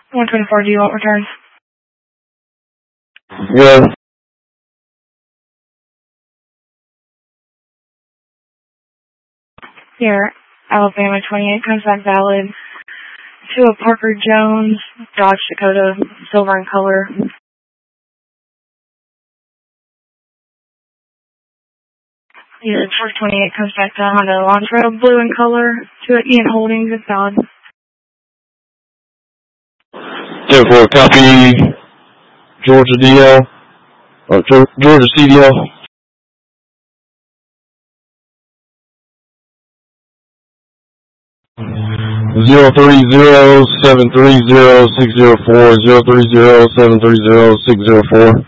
124, do you want return? Yeah. Here, Alabama 28 comes back valid. To a Parker Jones, Dodge Dakota, silver in color. Yeah, first 28 comes back to Honda Elantra, blue in color. To a Ian Holdings, it's valid. 10-4, copy Georgia DL, Georgia CDL. 030-730-604, 030-730-604.